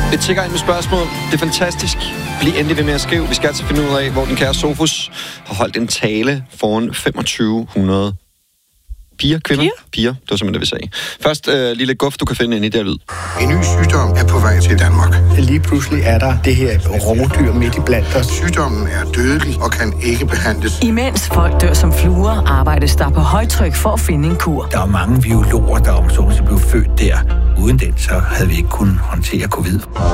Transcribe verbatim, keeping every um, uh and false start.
Vi tjekker ind med spørgsmål. Det er fantastisk. Bliv endelig ved med at skrive. Vi skal altså finde ud af, hvor den kære Sofus har holdt en tale foran femogtyve hundrede piger, kvinder. Piger? Piger, det var simpelthen det, vi sagde. Først øh, lille guf, du kan finde ind i det lyd. En ny sygdom er på vej til Danmark. Lige pludselig er der det her rovdyr midt i blandt os. Sygdommen er dødelig og kan ikke behandles. Imens folk dør som fluer, arbejdes der på højtryk for at finde en kur. Der er mange biologer, der om så blev født der. Uden den, så havde vi ikke kunnet håndtere covid.